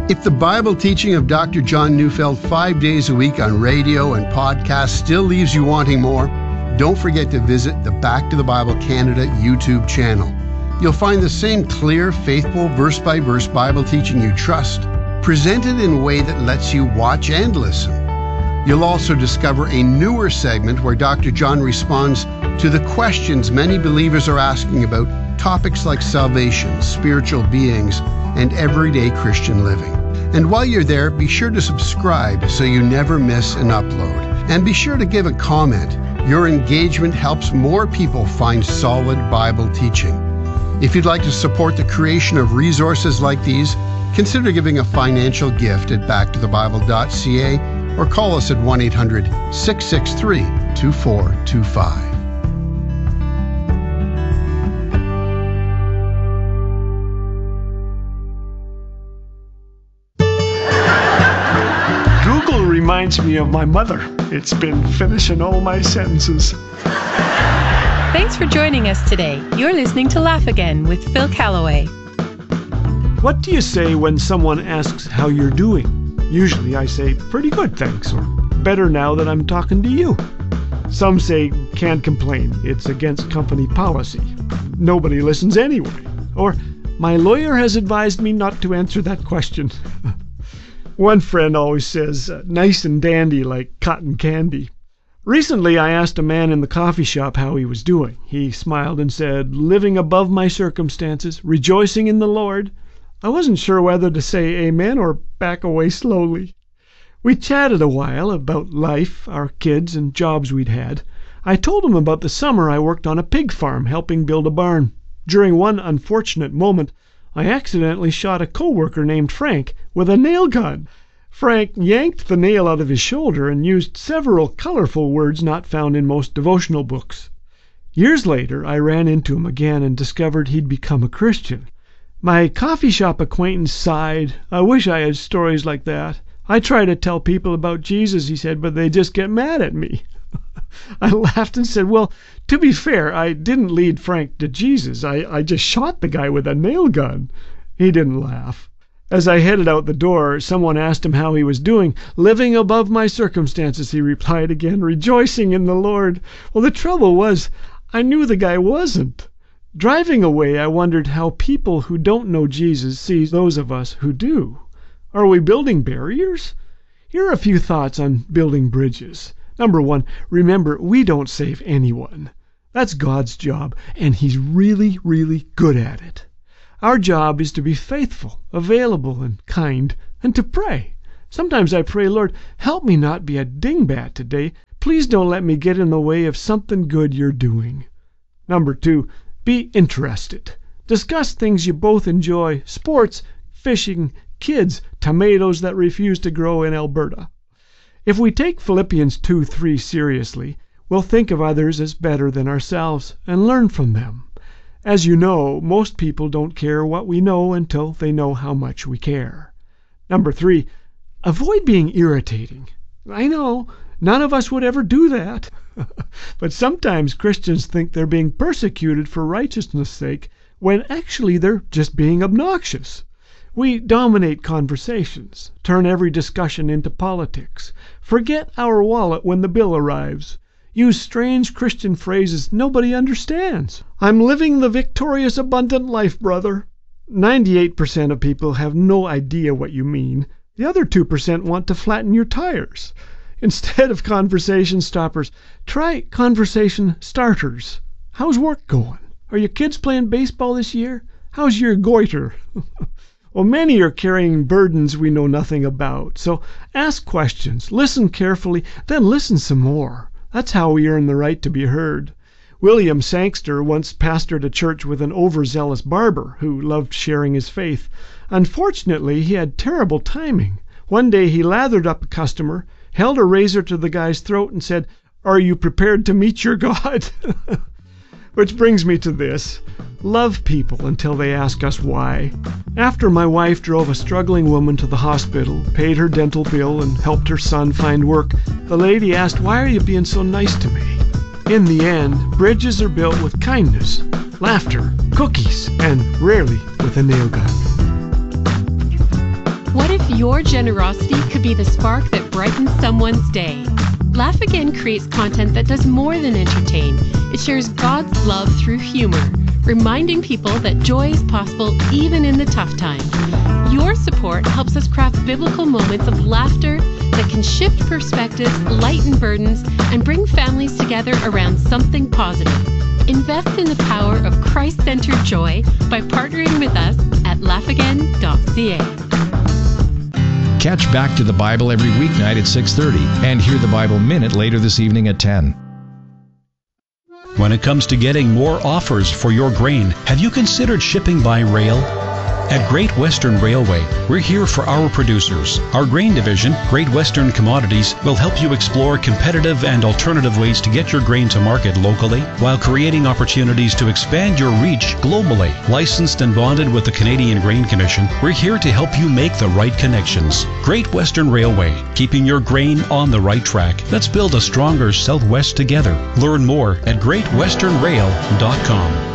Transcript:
If the Bible teaching of Dr. John Neufeld 5 days a week on radio and podcast still leaves you wanting more, don't forget to visit the Back to the Bible Canada YouTube channel. You'll find the same clear, faithful, verse-by-verse Bible teaching you trust, presented in a way that lets you watch and listen. You'll also discover a newer segment where Dr. John responds to the questions many believers are asking about topics like salvation, spiritual beings, and everyday Christian living. And while you're there, be sure to subscribe so you never miss an upload. And be sure to give a comment. Your engagement helps more people find solid Bible teaching. If you'd like to support the creation of resources like these, consider giving a financial gift at backtothebible.ca or call us at 1-800-663-2425. Reminds me of my mother. It's been finishing all my sentences. Thanks for joining us today. You're listening to Laugh Again with Phil Callaway. What do you say when someone asks how you're doing? Usually I say, pretty good, thanks, or better now that I'm talking to you. Some say, can't complain. It's against company policy. Nobody listens anyway. Or, my lawyer has advised me not to answer that question. One friend always says, nice and dandy like cotton candy. Recently, I asked a man in the coffee shop how he was doing. He smiled and said, living above my circumstances, rejoicing in the Lord. I wasn't sure whether to say amen or back away slowly. We chatted a while about life, our kids, and jobs we'd had. I told him about the summer I worked on a pig farm helping build a barn. During one unfortunate moment, I accidentally shot a coworker named Frank with a nail gun. Frank yanked the nail out of his shoulder and used several colorful words not found in most devotional books. Years later, I ran into him again and discovered he'd become a Christian. My coffee shop acquaintance sighed. I wish I had stories like that. I try to tell people about Jesus, he said, but they just get mad at me. I laughed and said, well, to be fair, I didn't lead Frank to Jesus. I just shot the guy with a nail gun. He didn't laugh. As I headed out the door, someone asked him how he was doing. Living above my circumstances, he replied again, rejoicing in the Lord. Well, the trouble was, I knew the guy wasn't. Driving away, I wondered how people who don't know Jesus see those of us who do. Are we building barriers? Here are a few thoughts on building bridges. Number one, remember, we don't save anyone. That's God's job, and He's really, really good at it. Our job is to be faithful, available, and kind, and to pray. Sometimes I pray, Lord, help me not be a dingbat today. Please don't let me get in the way of something good you're doing. Number two, be interested. Discuss things you both enjoy, sports, fishing, kids, tomatoes that refuse to grow in Alberta. If we take Philippians 2:3 seriously, we'll think of others as better than ourselves and learn from them. As you know, most people don't care what we know until they know how much we care. Number three, avoid being irritating. I know, none of us would ever do that. But sometimes Christians think they're being persecuted for righteousness' sake when actually they're just being obnoxious. We dominate conversations, turn every discussion into politics, forget our wallet when the bill arrives, use strange Christian phrases nobody understands. I'm living the victorious abundant life, brother. 98% of people have no idea what you mean. The other 2% want to flatten your tires. Instead of conversation stoppers, try conversation starters. How's work going? Are your kids playing baseball this year? How's your goiter? Well, many are carrying burdens we know nothing about. So ask questions, listen carefully, then listen some more. That's how we earn the right to be heard. William Sangster once pastored a church with an overzealous barber who loved sharing his faith. Unfortunately, he had terrible timing. One day he lathered up a customer, held a razor to the guy's throat and said, "Are you prepared to meet your God?" Which brings me to this. Love people until they ask us why. After my wife drove a struggling woman to the hospital, paid her dental bill, and helped her son find work, the lady asked, "Why are you being so nice to me?" In the end, bridges are built with kindness, laughter, cookies, and rarely with a nail gun. What if your generosity could be the spark that brightens someone's day. Laugh Again creates content that does more than entertain. It shares God's love through humor, reminding people that joy is possible even in the tough times. Your support helps us craft biblical moments of laughter that can shift perspectives, lighten burdens, and bring families together around something positive. Invest in the power of Christ-centered joy by partnering with us at laughagain.ca. Catch Back to the Bible every weeknight at 6:30 and hear the Bible Minute later this evening at 10. When it comes to getting more offers for your grain, have you considered shipping by rail? At Great Western Railway, we're here for our producers. Our grain division, Great Western Commodities, will help you explore competitive and alternative ways to get your grain to market locally while creating opportunities to expand your reach globally. Licensed and bonded with the Canadian Grain Commission, we're here to help you make the right connections. Great Western Railway, keeping your grain on the right track. Let's build a stronger Southwest together. Learn more at greatwesternrail.com.